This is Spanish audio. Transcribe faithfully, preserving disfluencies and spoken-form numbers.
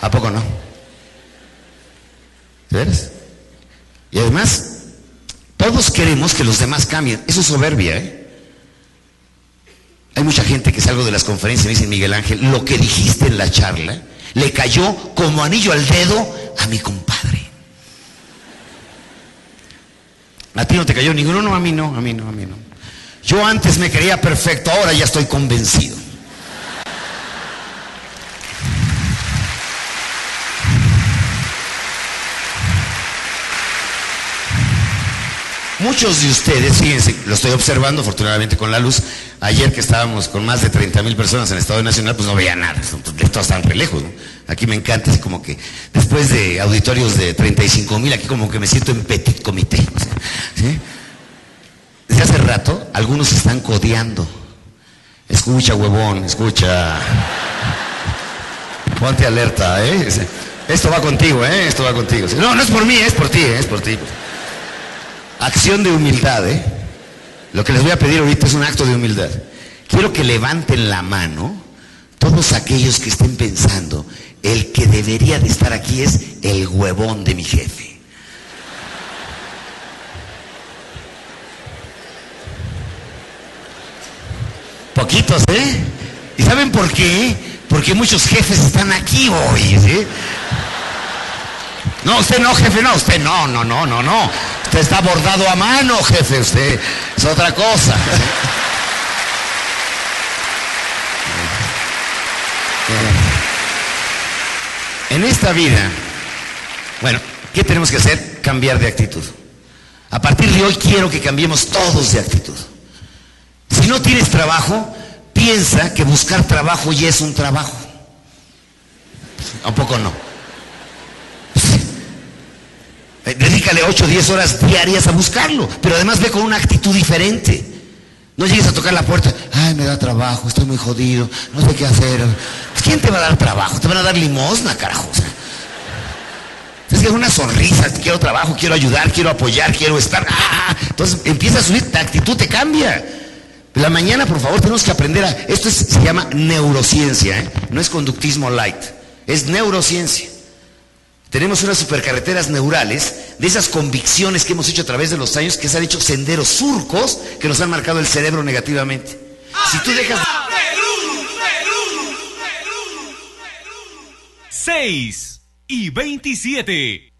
¿A poco no? ¿De veras? Y además, todos queremos que los demás cambien. Eso es soberbia, ¿eh? Hay mucha gente que salgo de las conferencias y me dicen, Miguel Ángel, lo que dijiste en la charla le cayó como anillo al dedo a mi compadre. ¿A ti no te cayó ninguno? No, a mí no, a mí no, a mí no. Yo antes me creía perfecto, ahora ya estoy convencido. Muchos de ustedes, fíjense, lo estoy observando afortunadamente con la luz. Ayer que estábamos con más de treinta mil personas en el Estadio Nacional, pues no veía nada, todos estaban re lejos, ¿no? Aquí me encanta, es como que después de auditorios de treinta y cinco mil, aquí como que me siento en petit comité, ¿sí? Desde hace rato, algunos se están codeando. Escucha, huevón, escucha. Ponte alerta, ¿eh? Esto va contigo, ¿eh? Esto va contigo. No, no es por mí, es por ti, ¿eh? Es por ti. Acción de humildad, ¿eh? Lo que les voy a pedir ahorita es un acto de humildad. Quiero que levanten la mano todos aquellos que estén pensando, el que debería de estar aquí es el huevón de mi jefe. Poquitos, ¿eh? ¿Y saben por qué? Porque muchos jefes están aquí hoy, ¿sí? No, usted no, jefe, no, usted no, no, no, no, no. Usted está bordado a mano, jefe, usted es otra cosa. En esta vida, bueno, ¿qué tenemos que hacer? Cambiar de actitud. A partir de hoy quiero que cambiemos todos de actitud. Si no tienes trabajo, piensa que buscar trabajo ya es un trabajo. ¿A poco no? Dedícale ocho o diez horas diarias a buscarlo, pero además ve con una actitud diferente. No llegues a tocar la puerta, ay, me da trabajo, estoy muy jodido, no sé qué hacer. ¿Quién te va a dar trabajo? Te van a dar limosna, carajo. Es que una sonrisa, quiero trabajo, quiero ayudar, quiero apoyar, quiero estar. ¡Ah! Entonces empieza a subir, la actitud te cambia. La mañana, por favor, tenemos que aprender a... Esto es, se llama neurociencia, ¿eh? No es conductismo light, es neurociencia. Tenemos unas supercarreteras neurales de esas convicciones que hemos hecho a través de los años, que se han hecho senderos surcos que nos han marcado el cerebro negativamente. Si tú dejas... Perú, Perú, Perú, Perú. seis y veintisiete.